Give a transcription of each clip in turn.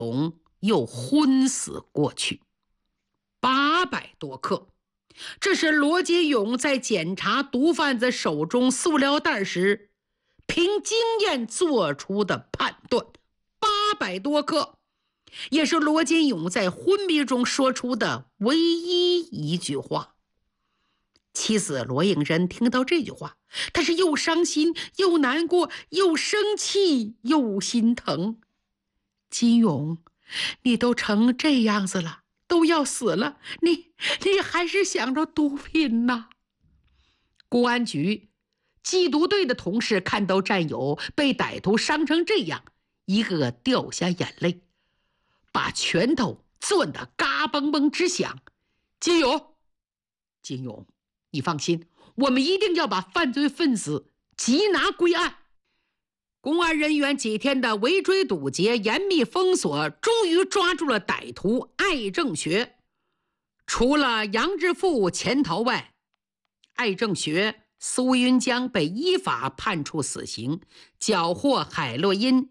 又昏死过去。800多克，这是罗金勇在检查毒贩子手中塑料袋时凭经验做出的判断。800多克，也是罗金勇在昏迷中说出的唯一一句话。妻子罗应珍听到这句话，她是又伤心又难过又生气又心疼。金勇，你都成这样子了，都要死了，你还是想着毒品呢？公安局缉毒队的同事看到战友被歹徒伤成这样，一个个掉下眼泪，把拳头攥得嘎嘣嘣直响。金勇，你放心，我们一定要把犯罪分子缉拿归案。公安人员几天的围追堵截、严密封锁，终于抓住了歹徒艾正学。除了杨志富潜逃外，艾正学、苏云江被依法判处死刑，缴获海洛因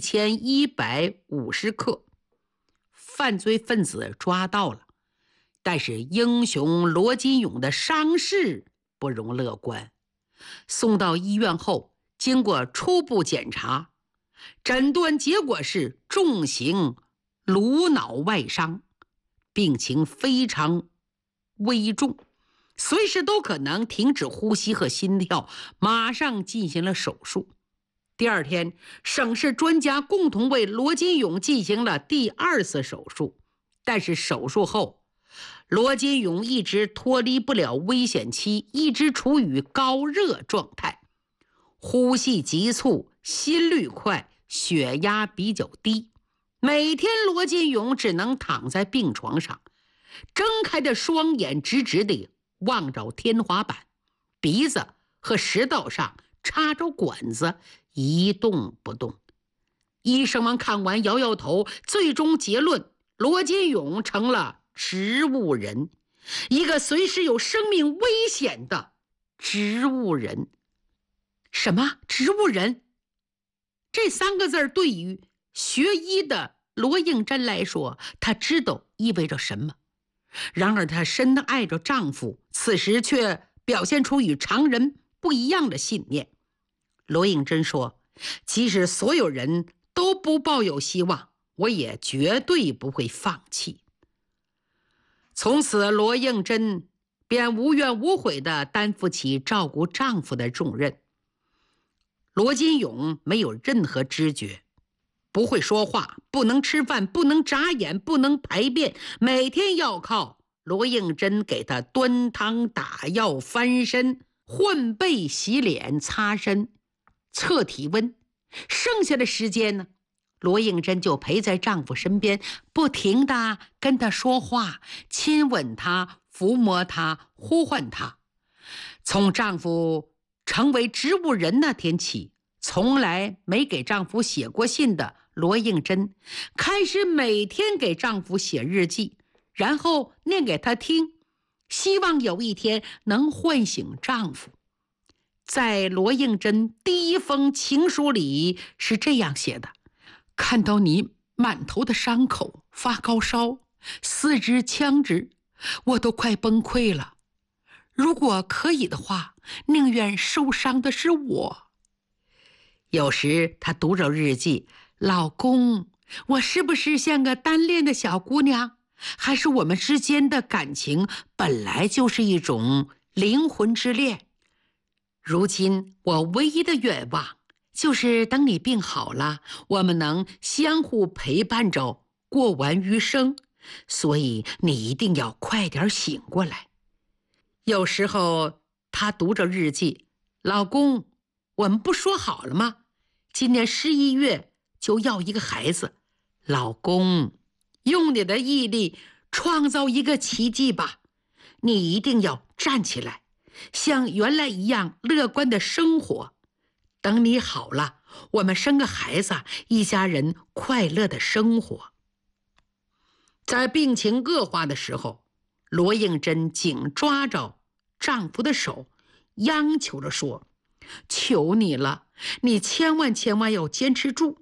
1150克。犯罪分子抓到了，但是英雄罗金勇的伤势不容乐观。送到医院后，经过初步检查，诊断结果是重型颅脑外伤，病情非常危重，随时都可能停止呼吸和心跳，马上进行了手术。第二天，省市专家共同为罗金勇进行了第2次手术，但是手术后，罗金勇一直脱离不了危险期，一直处于高热状态，呼吸急促，心率快，血压比较低。每天罗金勇只能躺在病床上，睁开的双眼直直地望着天花板，鼻子和食道上插着管子，一动不动。医生们看完摇摇头，最终结论罗金勇成了植物人，一个随时有生命危险的植物人。什么植物人？这3个字对于学医的罗应珍来说，她知道意味着什么。然而她深爱着丈夫，此时却表现出与常人不一样的信念。罗应珍说，即使所有人都不抱有希望，我也绝对不会放弃。从此罗应珍便无怨无悔地担负起照顾丈夫的重任。罗金勇没有任何知觉，不会说话，不能吃饭，不能眨眼，不能排便，每天要靠罗应珍给他端汤打药、翻身、换被、洗脸、擦身、测体温。剩下的时间呢，罗应珍就陪在丈夫身边，不停地跟他说话，亲吻他，抚摸他，呼唤他。从丈夫成为植物人那天起，从来没给丈夫写过信的罗应珍开始每天给丈夫写日记，然后念给他听，希望有一天能唤醒丈夫。在罗应珍第1封情书里是这样写的：看到你满头的伤口，发高烧，4肢僵直，我都快崩溃了。如果可以的话，宁愿受伤的是我。有时她读着日记，老公，我是不是像个单恋的小姑娘？还是我们之间的感情本来就是一种灵魂之恋？如今我唯一的愿望就是等你病好了，我们能相互陪伴着过完余生，所以你一定要快点醒过来。有时候她读着日记，老公，我们不说好了吗？今年11月就要一个孩子。老公，用你的毅力创造一个奇迹吧，你一定要站起来，像原来一样乐观的生活。等你好了，我们生个孩子，一家人快乐的生活。在病情恶化的时候，罗应珍紧抓着丈夫的手，央求着说，求你了，你千万要坚持住，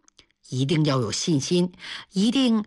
一定要有信心，一定